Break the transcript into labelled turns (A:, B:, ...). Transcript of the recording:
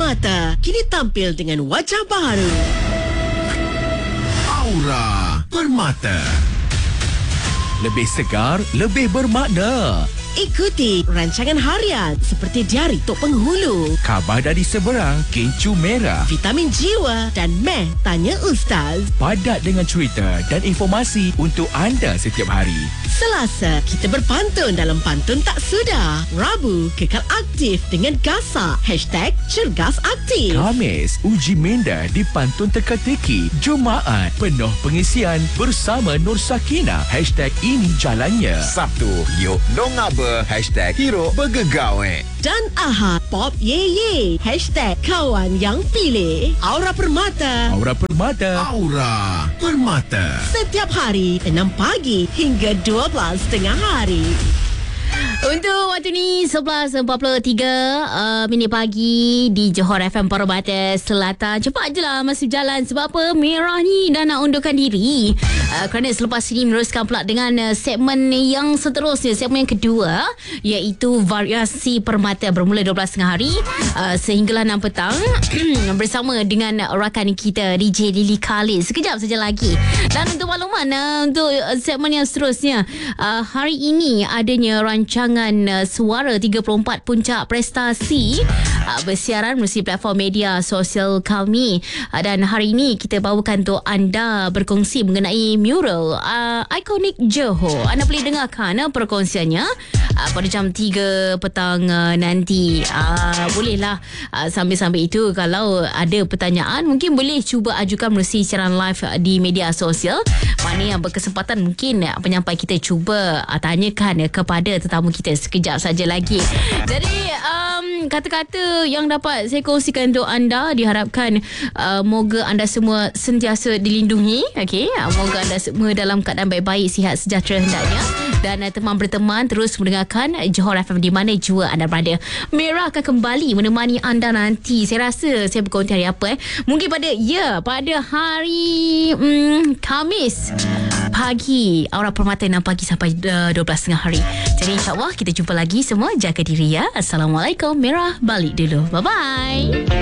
A: Permata kini tampil dengan wajah baru.
B: Aura Permata. Lebih segar, lebih bermakna.
A: Ikuti rancangan harian seperti Diari Tok Penghulu,
B: Khabar dari Seberang, Kencur Merah.
A: Vitamin Jiwa dan Meh Tanya Ustaz.
B: Padat dengan cerita dan informasi untuk anda setiap hari.
A: Selasa, kita berpantun dalam Pantun Tak Sudah. Rabu, kekal aktif dengan Gasak. #Cergas Aktif.
B: Khamis, uji minda di Pantun Teka-teki. Jumaat, penuh pengisian bersama Nur Sakina. #Ini Jalannya.
C: Sabtu, yuk dong apa? #Hero bergegawe.
A: Dan Ahad, Pop Ye Ye. #Kawan Yang Pilih. Aura Permata.
B: Aura Permata. Aura Permata.
A: Setiap hari 6 pagi hingga 12 tengah hari.
D: Untuk waktu ni 11.43 minit pagi di Johor FM Permata Selatan. Cepat je lah masuk jalan. Sebab apa? Merah ni dah nak undurkan diri. Kerana selepas ini meneruskan pula dengan segmen yang seterusnya. Segmen yang kedua, iaitu Variasi Permata bermula 12.30 hari sehinggalah 6 petang bersama dengan rakan kita DJ Lily Khalid. Sekejap saja lagi. Dan untuk makluman untuk segmen yang seterusnya, hari ini adanya rancangan Suara 34 Puncak Prestasi bersiaran melalui platform media sosial kami. Dan hari ini kita bawakan untuk anda berkongsi mengenai mural ikonik Johor. Anda boleh dengarkan perkongsiannya pada jam 3 petang nanti. Bolehlah sambil-sambil itu kalau ada pertanyaan mungkin boleh cuba ajukan melalui siaran live di media sosial. Mana yang berkesempatan mungkin penyampai kita cuba tanyakan kepada tetamu kita sekejap saja lagi. Jadi kata-kata yang dapat saya kongsikan untuk anda, diharapkan moga anda semua sentiasa dilindungi. Okey, moga anda semua dalam keadaan baik-baik, sihat sejahtera hendaknya. Dan teman berteman terus mendengarkan Johor FM di mana jua anda berada. Merah akan kembali menemani anda nanti. Saya rasa saya berkonti hari apa mungkin pada hari Khamis pagi. Aura Permata 6 pagi sampai 12.30 hari. Jadi insyaAllah kita jumpa lagi semua. Jaga diri ya. Assalamualaikum. Merah balik dulu. Bye-bye.